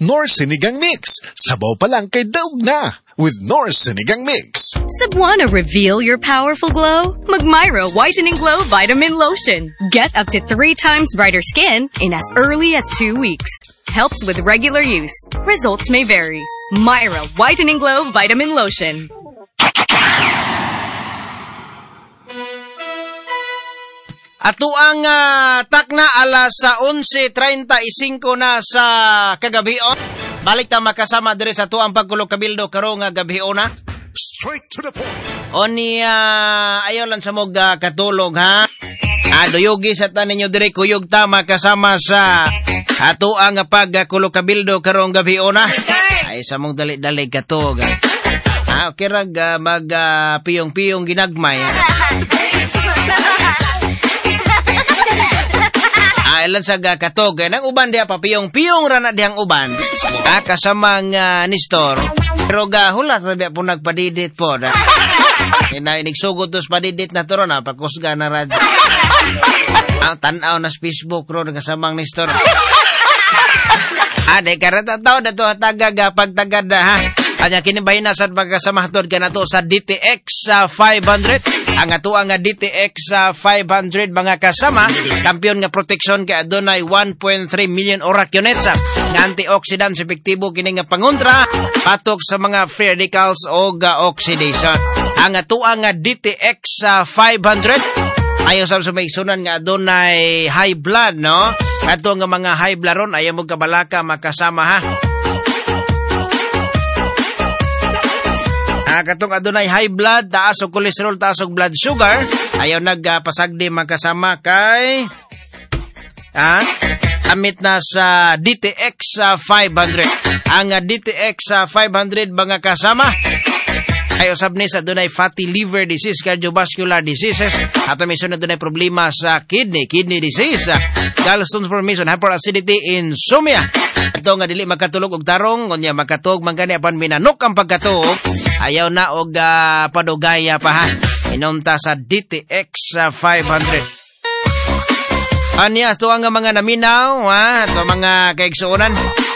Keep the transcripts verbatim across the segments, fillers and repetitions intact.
Nor Sinigang Mix. Sabaw pa lang kay daog na with Nor Sinigang Mix. Cebuana, reveal your powerful glow? Magmyra Whitening Glow Vitamin Lotion. Get up to three times brighter skin in as early as two weeks. Helps with regular use. Results may vary. Myra Whitening Glow Vitamin Lotion. Ato ang uh, takna alas sa eleven thirty-five na sa kagabion. Balik ta makasama dire sa tuang pagkulo kabildo karong nga gabion na. Straight to the point. Oni uh, ayaw lang sa mog uh, katulog ha. Ah, doyogi sa tanin nyo dire kuyog ta makasama sa ato ang pagkulo kabildo karong gabion na. Ay sa mong dali-dali katog. Ah, okay rag uh, mag uh, piyong-piyong ginagmay. Ilan sa katog nang uban dia pa piyong-piyong rana diyang uban ah, kasamang uh, nistor pero gahulat sabi po nagpadidit po na inaigsugod tos padidit na turo na pagkusga na rad ang tanaw na Facebook ro kasamang nistor ah de karata tao dato tagaga pagtagad ha kanya kinibahin na sa pagkasamahtod ka na to sa D T X uh, five hundred. Ang ato ang D T X uh, five hundred mga kasama. Kampiyon nga protection kay adunay one point three million orak units. Nga antioxidants epektibo kini nga pangontra patok sa mga free radicals o uh, oxidation. Ang ato ang D T X uh, five hundred. Ayaw sa sumaysunan nga adunay high blood, no? Ato nga mga high blood ron, ayaw mo kabalaka makasama ha. Ah, katong adunay high blood, taas og cholesterol, taas og blood sugar, ayaw nagpasagdi uh, makasama kay ah, amit na sa D T X uh, five hundred. Ang uh, D T X uh, five hundred mga kasama, ayaw sabni sa adunay fatty liver disease, cardiovascular diseases, at mission na adunay problema sa kidney, kidney disease, gallstones formation, hyperacidity, insomnia. Ito nga dili makatulog og tarong, kunya makatug man gani apan minanok ang pagkatug, ayaw na og uh, padugaya pa ha. Inunta sa D T X uh, five hundred. Anya ito ang mga naminaw ha, ito mga kaigsuonan.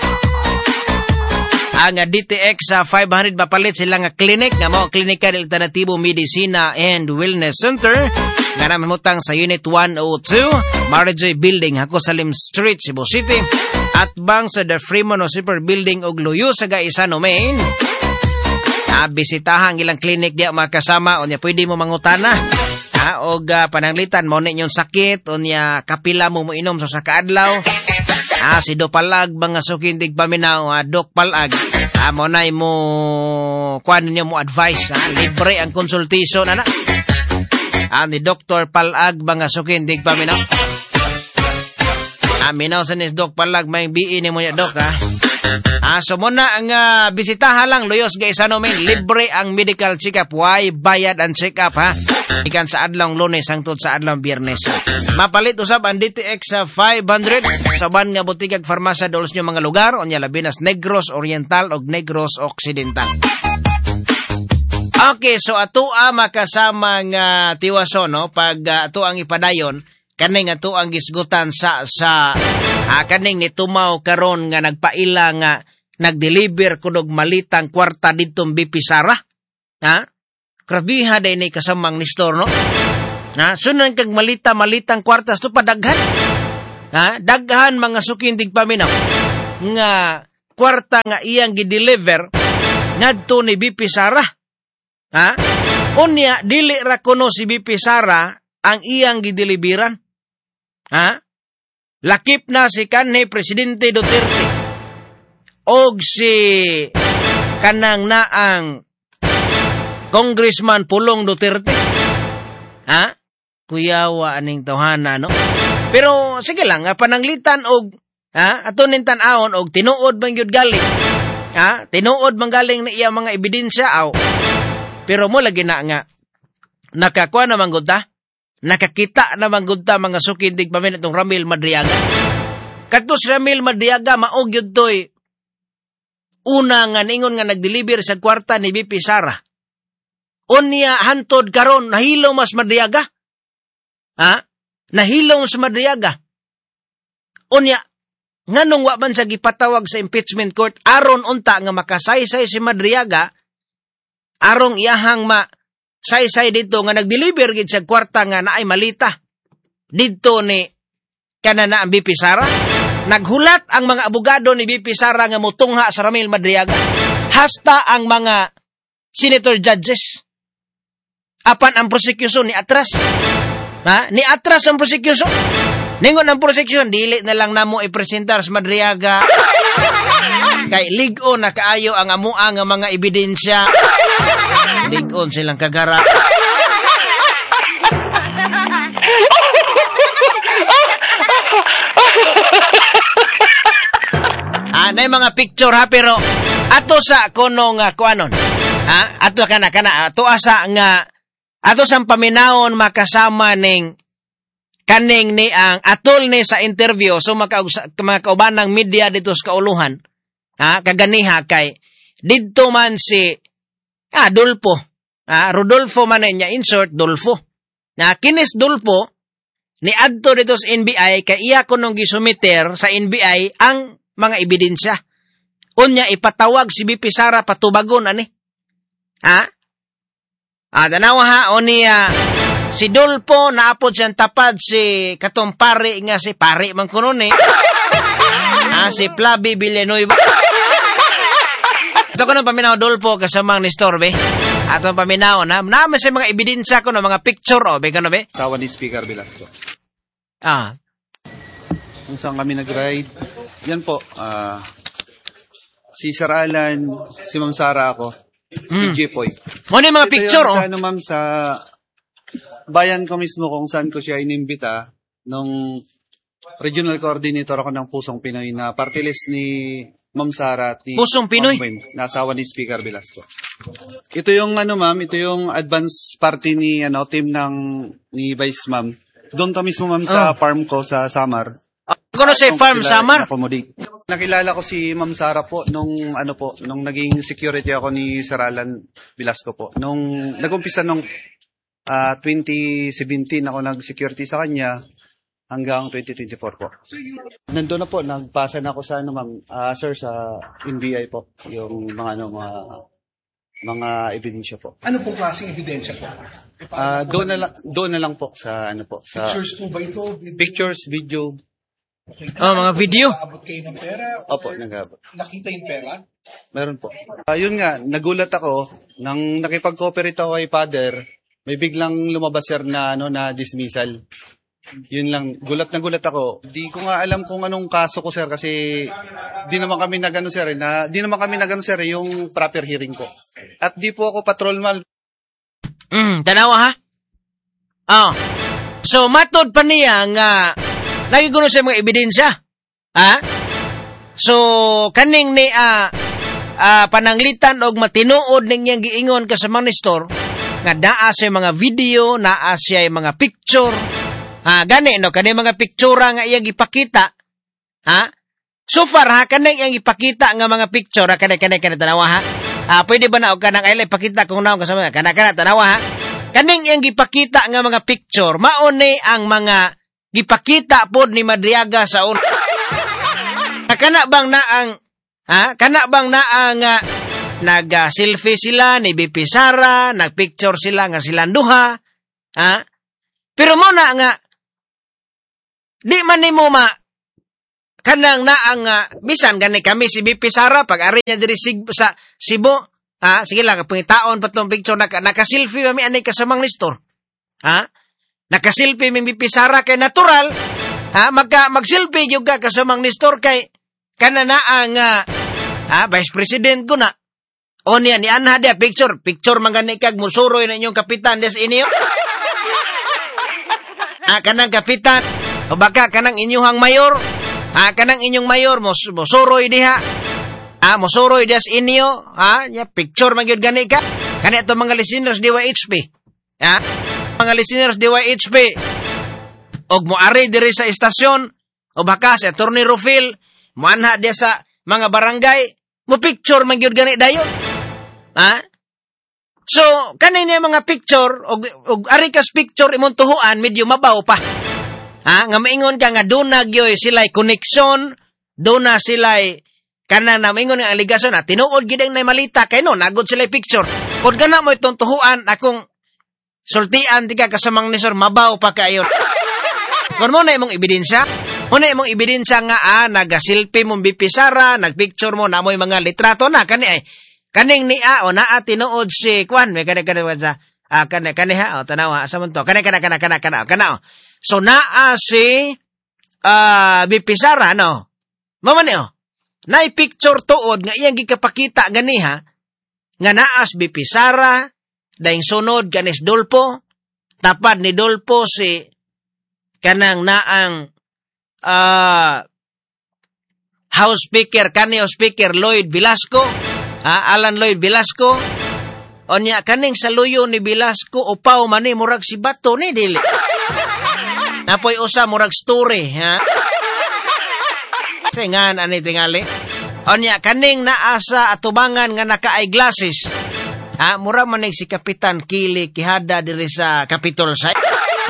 Ang uh, D T X uh, five hundred mapalit sila nga clinic nga mo Klinika del Alternativo Medicina and Wellness Center nga namutang sa Unit one oh two Marjoy Building, Hacosalim Street, Cebu City. At bang sa The Fremont Super Building og Luyo sa Gaisano, Maine. Ah, bisitahan ilang clinic diya makasama o niya pwede mo mangutana. Ah, og uh, pananglitan mo ninyong sakit o niya kapila mo mo inom sa kaadlaw. Ah, si Dok Palag mga sukindig paminaw, ah, Dok Palag. Ah, mo nay mo kuan niyo mo advice, ah, libre ang consultation ana. Ah, ni Doctor Palag mga sukindig paminaw. Aminaw sa nis Dok Palag may B E ni mo ya Dok ha. Ah, so muna ang uh, bisitahan lang Luyos Gaisano, Maine. Libre ang medical check-up. Why bayad ang check-up ha? Ikan sa adlong Lunes hangtod sa adlong Biyernes. Mapalit usab ang D T X sa five hundred sa ban nga butigag farmasya dolos nyo mga lugar onya labi nas Negros Oriental og Negros Occidental. Okay, so ato a makasama nga tiwaso no pag uh, ato ang ipadayon kaning ato ang gisgutan sa sa ah, kaning nitumaw karon nga nagpaila nga nagdeliver kunog malitang kwarta didtong B P Sara. Ha? Krabiha day ni kasamang ni store no. Na sunan kag malita malitang kwarta sto padaghan. Ha? Daghan mga sukindig paminaw nga kwarta nga iyang gideliver ngadto ni B P Sara. Ha? Unya dili ra kuno si B P Sara ang iyang gideliveran. Ha? Lakip na si kanhi Presidente Duterte og si kanang naang Congressman Pulong Duterte. Ha? Kuyawa aning tawhana no. Pero sige lang, pananglitan og ha, ato nin tan-awon og tinuod bang gyud galing. Ha? Tinuod bang galing na iya mga ebidensya aw. Pero mo lagi na nga nakakuha naman gud ta. Nakakita naman gud ta mga sukindig pamin itong Ramil Madriaga. Katos Ramil Madriaga maog yun to'y una nga ningon nga nagdeliver sa kwarta ni B P Sara. Unya hantod karon nahilo mas Madriaga. Ha? Nahilo mas Madriaga. Unya nganong wa man siya gipatawag sa impeachment court aron unta nga makasaysay si Madriaga arong iyahang ma saysay dito nga nag-deliver gid sa kwarta nga naay malita dito ni kanana ang B P Sara. Naghulat ang mga abogado ni B P Sara nga mutungha sa Ramil Madriaga. Hasta ang mga senator judges. Apan ang prosecution ni atras. Ha? Ni atras ang prosecution. Ningon ang prosecution, dili na lang namo ipresentar sa Madriaga. Kay ligon na kaayo ang amuang nga mga ebidensya. Ligon silang kagara. Ah, na mga picture ha, pero ato sa kono nga kuanon. Ha? Ato kana kana ato asa nga ato sang paminawon makasama ning kaning ni ang atol ni sa interview so maka makauban ng media dito sa kauluhan. Ha, kaganiha kay didto man si ah Dulfo. Ah, Rodolfo man niya insert Dulfo. Na kinis Dulfo ni adto dito sa N B I kay iya kunong gisumiter sa N B I ang mga ebidensya. Unya ipatawag si B P Sara patubagon ani. Ha? Ah, tanawa ha oni uh, si Dulfo naapod siyang tapad si katong pari nga si pari man kuno ni. Ah, si Flavi Villanueva. Ito ko nang paminaw Dulfo kasamang ni Storbe. Ato paminaw na. Naman sa mga ebidensya ko na mga picture o. Be kano be? Sawa ni Speaker Velasco. Ah. Kung saan kami nag-ride. Yan po. Uh, si Sir Alan, si Ma'am Sara ako. Mm. Si Jepoy. Mo ni mga ito picture yun, o. Sa ano ma'am sa bayan ko mismo kung saan ko siya inimbita nung regional coordinator ako ng Pusong Pinoy na party list ni Ma'am Sara at ni Pusong Pinoy? Nasawa ni Speaker Velasco. Ito yung ano ma'am, ito yung advance party ni ano team ng ni Vice Ma'am. Doon to mismo ma'am sa Oh. farm ko sa Samar. Kono sa farm Samar? Nakilala ko si Ma'am Sara po nung ano po, nung naging security ako ni Sir Alan Velasco po. Nung nagumpisa nung uh, twenty seventeen ako nag-security sa kanya hanggang twenty twenty-four po. Nandoon na po, nagpasa na ako sa ano ma'am, uh, sir sa N B I po, yung mga ano mga mga ebidensya po. Ano pong klaseng ebidensya po? Ah, uh, doon na lang doon na lang po sa ano po sa Pictures po ba ito? Video? pictures, video. Okay. Oh, mga video. Nag-aabot kayo ng pera? Opo, nag-aabot. Nakita yung pera? Meron po. Ayun nga, nagulat ako nang nakipag-cooperate ako kay Father, may biglang lumabas sir na ano na dismissal. Yun lang, gulat na gulat ako. Di ko nga alam kung anong kaso ko sir kasi di naman kami nagano sir, na di naman kami nagano sir yung proper hearing ko. At di po ako patrolman. Mm, tanawa ha? Oh. So matod pa niya nga lagi ko sa mga ebidensya. Ha? So kaning ni ah uh, uh, pananglitan og matinuod ning yang giingon ka sa minister nga naa sa mga video, naa siya mga picture. Ah, gani no kani mga pictura nga iyang ipakita. Ha? So far ha kanang iyang ipakita nga mga picture kanay kanay kanay tanawa ha. Ah, pwede ba na og kanang ay ipakita kung naon kasama kana kana tanawa ha. Kaning iyang gipakita nga mga picture mao ni ang mga gipakita pod ni Madriaga sa una. Kana bang na ang ha? Kana bang na ang uh, nag-selfie sila ni B P Sara, nagpicture sila nga silang duha. Ha? Pero mo na nga di man nimo ma kanang na ang uh, bisan gani kami si B P Sara pag ari niya diri sa Cebu. Ha? Sige lang pangitaon pa tong picture naka naka-selfie mi ani kasamang listor. Ha? Naka-selfie mi B P Sara kay natural. Ha? Magka mag-selfie jud ka kasamang listor kay kanana ang uh, ha, Vice President ko na. O niya, ni anha dia, picture. Picture man gani kag musuroy na inyong kapitan des inyo. Ha, kanang kapitan. O baka kanang inyuhang mayor. Ha, kanang inyong mayor, mos, musuroy diha. Ha, musuroy des inyo. Ha, ya, picture man yun gani ka. Kani ito mga listeners D Y H P. Ha, mga listeners D Y H P. Og moari diri sa istasyon. O baka sa Attorney Rufil. Manha dia sa mga barangay, mo picture man gyud gani dayon. Ha? So, kanin niya mga picture og og ari kas picture imong tuhuan medyo mabaw pa. Ha? Nga maingon ka nga dunag yoy sila connection doon na sila'y kanang namingon nga aligasyon na tinuod gid ang malita kay no nagod sila picture. Kung kana mo itong tuhuan akong sultian di ka kasamang ni sir mabaw pa kayo. Kung mo na imong ebidensya, mo na imong ebidensya nga ah nagasilpi mong B P Sara, nagpicture mo na mo'y mga litrato na kani ay kaning ni a o naa tinuod si kwan may kani kani sa ah kani kani ha o tanawa asa man to kani kana kana kana kana kana. So naa si ah B P Sara no. Mamo ni o. Nay picture tuod nga iyang gikapakita ganiha nga naas B P Sara daing sunod kanis Dolpo tapad ni Dolpo si kanang naang uh, House Speaker kani House Speaker Lloyd Velasco ha, Alan Lloyd Velasco onya kaning saluyo ni Velasco upaw man ni murag si bato ni dili napoy usa murag story ha singan ani tingali onya kaning naasa atubangan nga naka-eyeglasses ha mura man si Kapitan Kili Kihada diri sa Capitol site.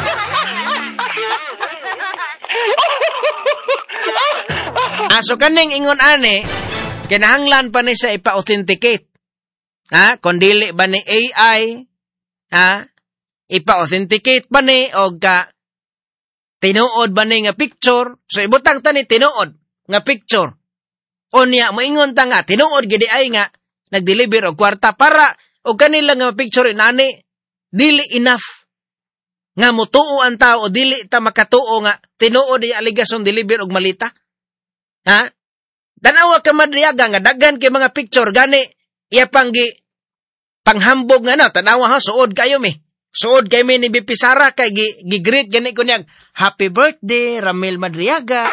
Ah, so kaning ingon ani kinahanglan pa ni sa ipa-authenticate ha kun dili ba ni A I ha ipa-authenticate pa ni og ka tinuod ba ni nga picture so ibutang tani tinuod nga picture. Unya moingon ta nga tinuod gid ay nga nagdeliver og kwarta para og kanila nga picture inani dili enough nga motuo ang tao o dili ta makatuo nga tinuod di aligasyon deliver og malita. Ha? Danawa ka madriyaga nga daghan kay mga picture gani iya panggi panghambog nga no tanawa ha suod kayo mi. Suod kay mi ni B P Sara kay gi, gi greet gani ko niyang happy birthday Ramil Madriaga.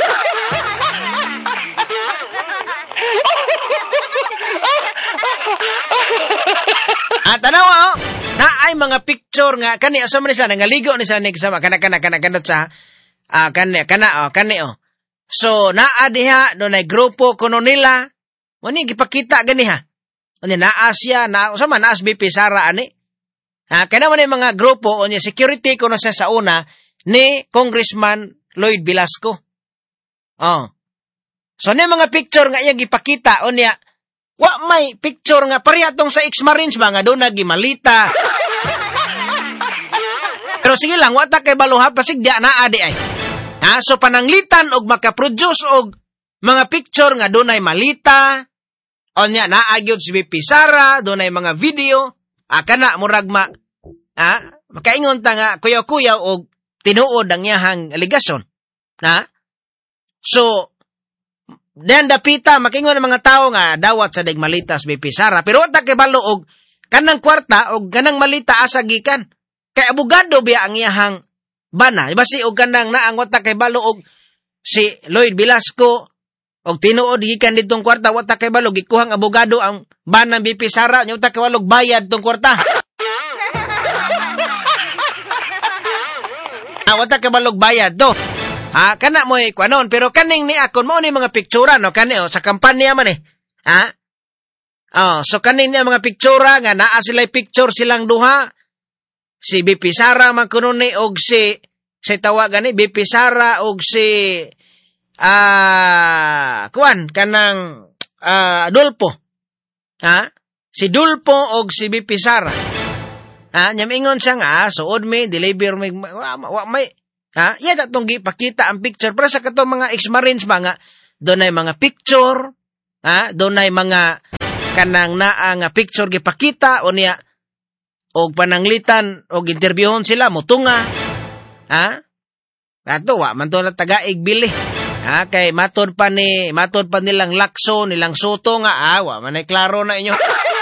At tanawa oh, na ay mga picture nga kani asa man siya nangaligo ni sa nig sama kana kana kana kana sa ah kani kana oh kani oh. So naa diha do nay grupo kuno nila. Oni gipakita gani ha. Oni naa siya na sama naas B P Sara ani. Ha kana man mga grupo oni security kuno siya sa una ni Congressman Lloyd Velasco. Oh. So ni mga picture nga iya gipakita onya wa may picture nga pareha tong sa ex-Marines ba nga doon nagimalita. Pero sige lang, wata kay baluha, pasig di na adi ay. Ha, so pananglitan og makaproduce og mga picture nga doon ay malita. O niya, naagyod si B P Sara, doon ay mga video. Ah, kana, muragma. Ha, makaingon ta nga, kuyaw-kuyaw og tinuod ang iyahang aligasyon. Ha? So, then dapita makingon ang mga tao nga dawat sa degmalitas B P Sara pero wata kay balo og kanang kwarta og kanang malita asa gikan kay abogado biya ang iyahang bana basi og kanang naang wata kay balo og si Lloyd Velasco og tinuod gikan ditong kwarta wata kay balo gikuhang abogado ang bana B P Sara nya wata kay balog bayad tong kwarta. Ah, wata kay balog bayad do. Ah, kana mo ikwanon pero kaning ni akon mo ni mga piktura no kani oh, sa kampanya man eh. Ha? Oh, so kaning ni mga piktura nga naa sila picture silang duha. Si B P Sara man kuno ni og si si tawagan ni B P Sara og si ah kuan kanang ah Dolpo. Ha? Si Dolpo og si B P Sara. Ha, nyamingon siya nga suod mi deliver mi wa, wa may ha, iya datong gipakita ang picture para sa kato mga ex-Marines ba nga doon ay mga picture, ha, doon ay mga kanang naa nga picture gipakita o niya og pananglitan og interviewon sila motunga. Ha? Ato wa man to na tagaig bili. Ha, kay matod pa ni matod pa nilang lakso, nilang soto nga ah, wa man ay klaro na inyo.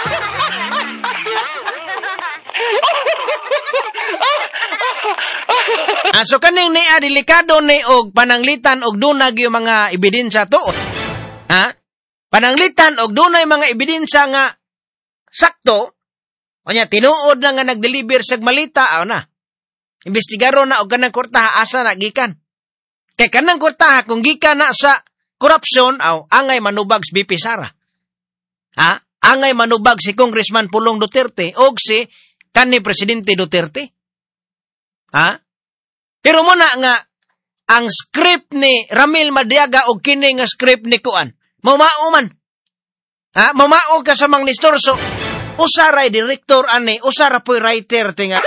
Ah, so kaning ni delikado ni og pananglitan og dunag yung mga ebidensya to. Ha? Pananglitan og dunay mga ebidensya nga sakto. Onya tinuod na nga nagdeliver sa malita aw na. Imbestigaro na og kanang kortaha asa na gikan. Kay kanang kortaha kung gikan na sa korupsyon aw angay manubag si B P Sara. Ha? Angay manubag si Congressman Pulong Duterte og si kanhi Presidente Duterte. Ha? Pero muna nga, ang script ni Ramil Madiaga o kini nga script ni Kuan. Mamao man. Ha, mamao ka sa Mang Nestor. So, usaray director ani, usara po'y writer tinga.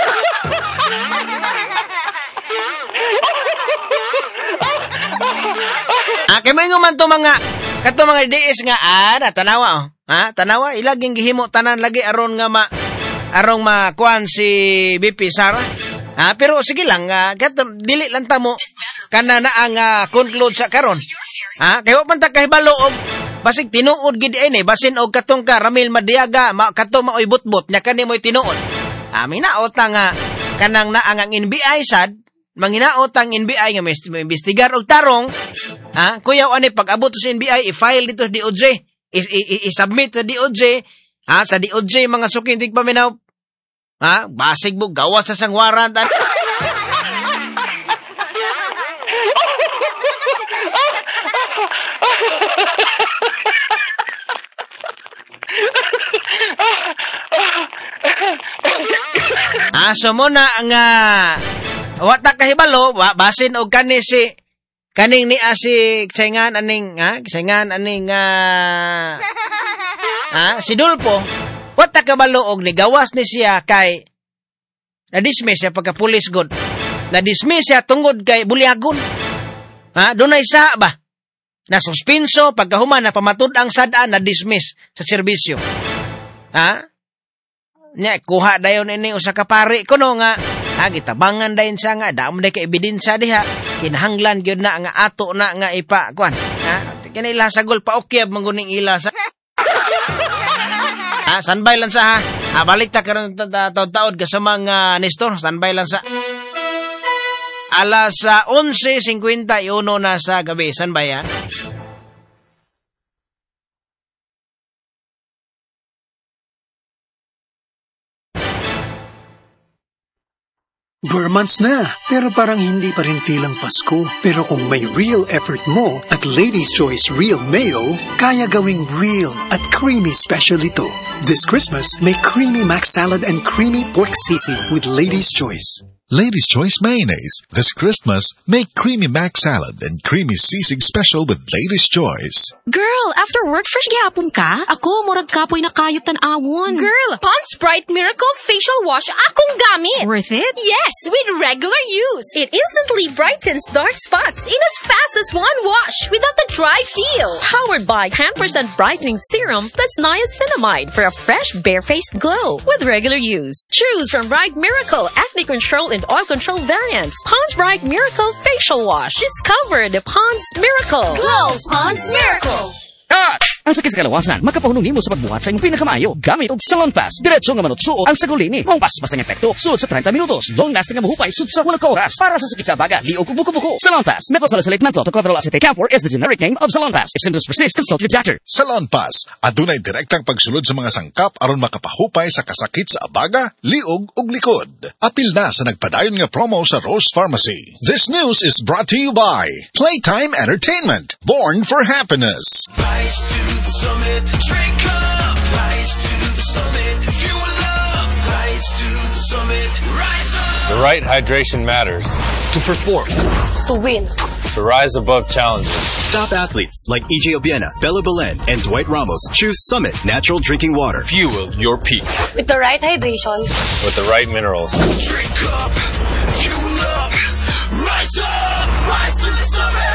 Ah, kay mo man to mga kato mga D S nga ah, tanawa oh. Ha, tanawa ilaging gihimo tanan lagi aron nga ma arong makuan si B P Sara. Ah, pero sige lang, uh, kato, dili lang ta mo kana na ang uh, conclude sa karon. Ha, kay wa man ta kahibalo og basig tinuod gid ini basin og katong ka Ramil Madiaga, ma kato maoy butbot nya kani moy tinuod. Ah, minaot ta nga kanang naang ang N B I sad, manginaot ang N B I nga may investigar og tarong. Ha, kuya ani pag-abot sa N B I i-file dito sa D O J, i-submit sa D O J. Ha, sa D O J mga sukin tig paminaw. Ha, basig mo gawas sa sang warrant. Aso mo na nga wata kahibalo wa basin og kani si kaning ni asi saingan aning ha saingan aning uh, ha si Dulpo wata kabalo og ni gawas ni siya kay na dismiss siya pagka police god na dismiss siya tungod kay bulyagon. Ha, dunay sa ba na suspenso pagkahuman na pamatud ang sada na dismiss sa serbisyo. Ha? Nya kuha dayon ini usa ka pari kuno nga ha gitabangan dayon sa nga damo day ka ebidensya diha kinahanglan gyud na nga ato na nga ipa kuan ha kanila sagol pa okyab manguning ila sa ha standby lang sa ha, ha balik ta karon taud-taud ka sa mga Nestor standby lang sa alas sa onse singkwenta y uno na sa gabi standby ha. Four months na, pero parang hindi pa rin feel ang Pasko. Pero kung may real effort mo at Lady's Choice Real Mayo, kaya gawing real at creamy special ito. This Christmas, may creamy mac salad and creamy pork sisig with Lady's Choice. Lady's Choice Mayonnaise. This Christmas, make creamy mac salad and creamy sisig special with Lady's Choice. Girl, after work fresh gihapon ka? Ako, murag kapoy na kayo tan-awon. Girl, Pond's Bright Miracle Facial Wash akong gamit. Worth it? Yes, with regular use. It instantly brightens dark spots in as fast as one wash without the dry feel. Powered by ten percent brightening serum plus niacinamide for a fresh, bare-faced glow with regular use. Choose from Bright Miracle Acne Control and Oil Control variants. Pond's Bright Miracle Facial Wash. Discover the Pond's Miracle. Glow Pond's Miracle. Ah! Ang sakit sa kalawasan, makapahunong nimo sa pagbuhat sa imong pinakamayo. Gamit og Salon Pass. Diretso nga manutsuot ang sagulini. Mong pas-pas ang epekto. Sulod sa thirty minutos. Long-lasting nga mahupay sud sa wala ka oras. Para sa sakit sa baga, liog ug buko-buko. Salon Pass. Methylsalicylate menthol tocoferol acetate camphor is the generic name of Salon Pass. If symptoms persist, consult your doctor. Salon Pass. Adunay direktang pagsulod sa mga sangkap aron makapahupay sa kasakit sa abaga, liog ug likod. Apil na sa nagpadayon nga promo sa Rose Pharmacy. This news is brought to you by Playtime Entertainment. Born for happiness. Rise to the summit, drink up. Rise to the summit, fuel up. Rise to the summit, rise up. The right hydration matters. To perform. To win. To rise above challenges. Top athletes like E J Obiena, Bella Belen, and Dwight Ramos choose Summit Natural Drinking Water. Fuel your peak. With the right hydration. With the right minerals. Drink up, fuel up, rise up. Rise to the summit.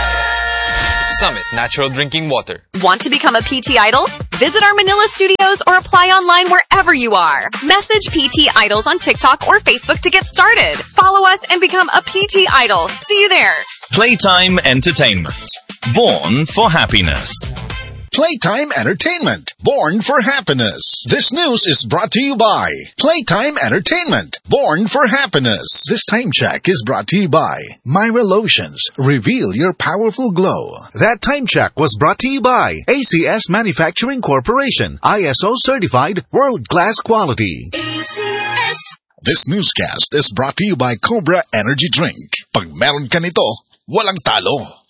Summit Natural Drinking Water. Want to become a P T Idol? Visit our Manila studios or apply online wherever you are. Message P T Idols on TikTok or Facebook to get started. Follow us and become a P T Idol. See you there. Playtime Entertainment. Born for happiness. Playtime Entertainment. Born for happiness. This news is brought to you by Playtime Entertainment. Born for happiness. This time check is brought to you by Myra Lotions. Reveal your powerful glow. That time check was brought to you by A C S Manufacturing Corporation. I S O certified world-class quality. A C S. This newscast is brought to you by Cobra Energy Drink. Pag meron ka nito, walang talo.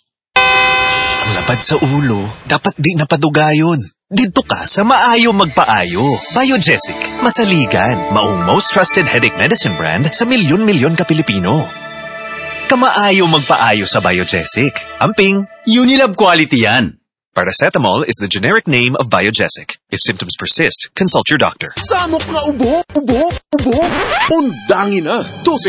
Ang lapad sa ulo, dapat di napadugayon. Dito ka sa Maayo Magpaayo. Biogesic, masaligan, maong most trusted headache medicine brand sa milyon-milyon ka Pilipino. ka maayo magpaayo sa Biogesic. Amping, Unilab quality yan. paracetamol is the generic name of Biogesic. If symptoms persist, consult your doctor. Samok nga ubo, ubo, ubo. Undangin na. Dose